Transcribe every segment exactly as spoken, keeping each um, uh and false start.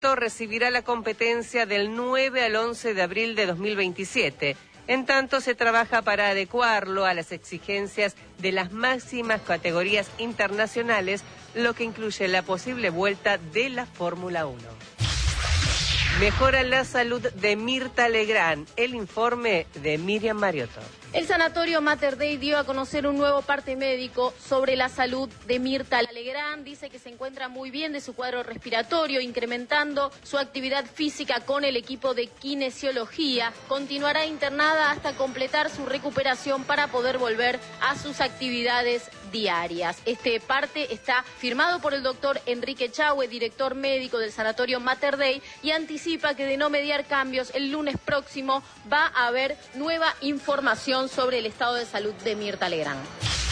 recibirá la competencia del nueve al once de abril de dos mil veintisiete. En tanto, se trabaja para adecuarlo a las exigencias de las máximas categorías internacionales, lo que incluye la posible vuelta de la Fórmula uno. Mejora la salud de Mirta Legrand. El informe de Miriam Mariotto. El Sanatorio Mater Dei dio a conocer un nuevo parte médico sobre la salud de Mirta Legrand. Dice que se encuentra muy bien de su cuadro respiratorio, incrementando su actividad física con el equipo de kinesiología. Continuará internada hasta completar su recuperación para poder volver a sus actividades diarias. Este parte está firmado por el doctor Enrique Chahue, director médico del Sanatorio Mater Dei, y anticipa que de no mediar cambios, el lunes próximo va a haber nueva información sobre el estado de salud de Mirta Legrand.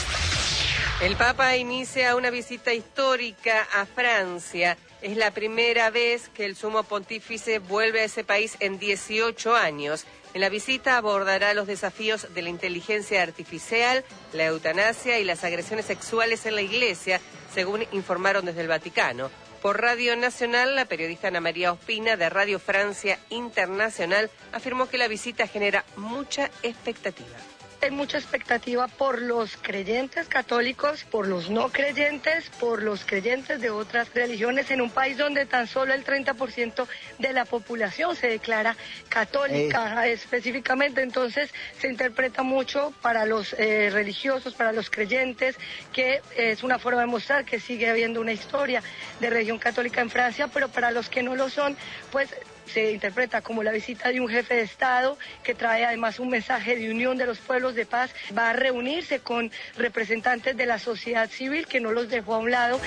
El Papa inicia una visita histórica a Francia. Es la primera vez que el sumo pontífice vuelve a ese país en dieciocho años. En la visita abordará los desafíos de la inteligencia artificial, la eutanasia y las agresiones sexuales en la Iglesia, según informaron desde el Vaticano. Por Radio Nacional, la periodista Ana María Ospina, de Radio Francia Internacional, afirmó que la visita genera mucha expectativa. Hay mucha expectativa por los creyentes católicos, por los no creyentes, por los creyentes de otras religiones en un país donde tan solo el treinta por ciento de la población se declara católica eh. específicamente. Entonces se interpreta mucho para los eh, religiosos, para los creyentes, que es una forma de mostrar que sigue habiendo una historia de religión católica en Francia, pero para los que no lo son, pues se interpreta como la visita de un jefe de Estado que trae además un mensaje de unión de los pueblos, de paz. Va a reunirse con representantes de la sociedad civil, que no los dejó a un lado.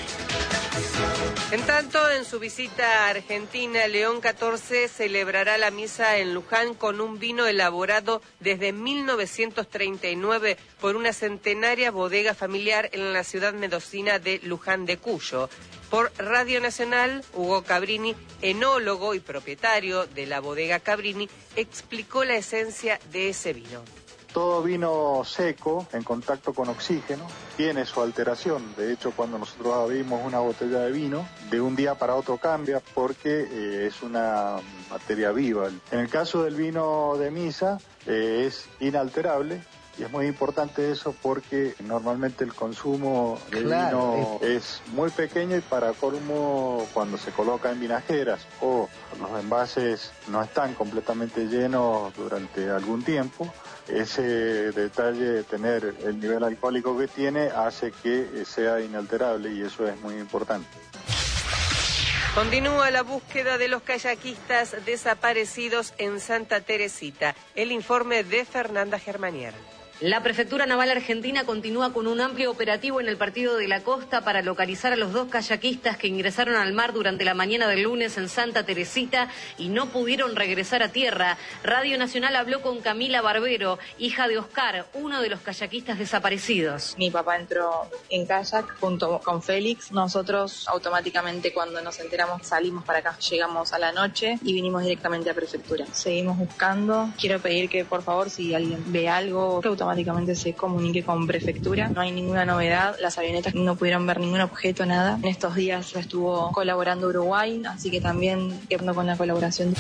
En tanto, en su visita a Argentina, León catorce celebrará la misa en Luján con un vino elaborado desde mil novecientos treinta y nueve por una centenaria bodega familiar en la ciudad mendocina de Luján de Cuyo. Por Radio Nacional, Hugo Cabrini, enólogo y propietario de la bodega Cabrini, explicó la esencia de ese vino. Todo vino seco, en contacto con oxígeno, tiene su alteración. De hecho, cuando nosotros abrimos una botella de vino, de un día para otro cambia porque eh, es una materia viva. En el caso del vino de misa, eh, es inalterable. Y es muy importante eso porque normalmente el consumo de claro, vino es... es muy pequeño, y para colmo, cuando se coloca en vinajeras o los envases no están completamente llenos durante algún tiempo, ese detalle de tener el nivel alcohólico que tiene hace que sea inalterable, y eso es muy importante. Continúa la búsqueda de los kayakistas desaparecidos en Santa Teresita. El informe de Fernanda Germanier. La Prefectura Naval Argentina continúa con un amplio operativo en el Partido de la Costa para localizar a los dos kayakistas que ingresaron al mar durante la mañana del lunes en Santa Teresita y no pudieron regresar a tierra. Radio Nacional habló con Camila Barbero, hija de Oscar, uno de los kayakistas desaparecidos. Mi papá entró en kayak junto con Félix. Nosotros automáticamente, cuando nos enteramos, salimos para acá. Llegamos a la noche y vinimos directamente a Prefectura. Seguimos buscando. Quiero pedir que, por favor, si alguien ve algo, que automáticamente automáticamente se comunique con Prefectura. No hay ninguna novedad, las avionetas no pudieron ver ningún objeto, nada. En estos días estuvo colaborando Uruguay, así que también quedando con la colaboración.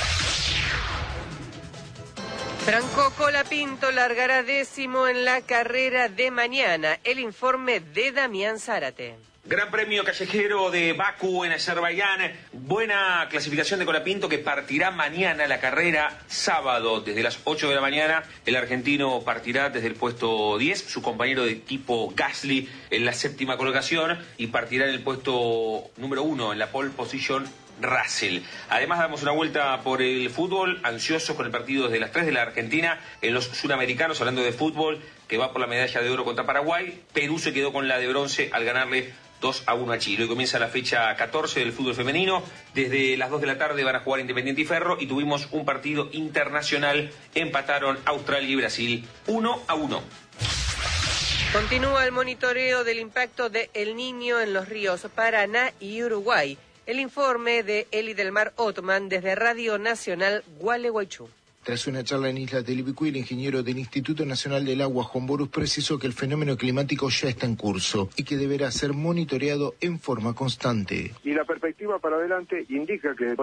Franco Colapinto largará décimo en la carrera de mañana. El informe de Damián Zárate. Gran Premio Callejero de Bakú en Azerbaiyán. Buena clasificación de Colapinto, que partirá mañana la carrera, sábado, desde las ocho de la mañana. El argentino partirá desde el puesto diez, su compañero de equipo Gasly en la séptima colocación, y partirá en el puesto número uno, en la pole position, Russell. Además, damos una vuelta por el fútbol, ansiosos con el partido desde las tres de la Argentina en los Suramericanos, hablando de fútbol, que va por la medalla de oro contra Paraguay. Perú se quedó con la de bronce al ganarle dos a uno a Chile. Hoy comienza la fecha catorce del fútbol femenino. Desde las dos de la tarde van a jugar Independiente y Ferro, y tuvimos un partido internacional. Empataron Australia y Brasil uno a uno. Continúa el monitoreo del impacto de El Niño en los ríos Paraná y Uruguay. El informe de Eli del Mar Otman desde Radio Nacional Gualeguaychú. Tras una charla en Islas del Ibicuí, el ingeniero del Instituto Nacional del Agua, Juan Borús, precisó que el fenómeno climático ya está en curso y que deberá ser monitoreado en forma constante. Y la perspectiva para adelante indica que